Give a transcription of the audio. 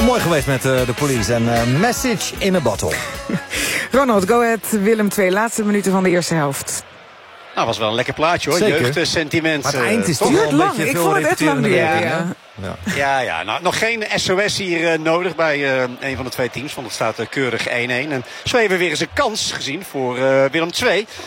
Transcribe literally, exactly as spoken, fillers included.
Mooi geweest met uh, de Police en uh, Message in a Bottle. Ronald, Go Ahead, Willem twee, laatste minuten van de eerste helft. Nou, was wel een lekker plaatje hoor. Jeugdsentiment. Maar het eind is toch toch wel een beetje veel ik vond het echt lang repeterende duren, werking, ja. Ja. Ja, ja. Nou, nog geen S O S hier uh, nodig bij uh, een van de twee teams. Want het staat uh, keurig één-één. En zo hebben we weer eens een kans gezien voor uh, Willem twee.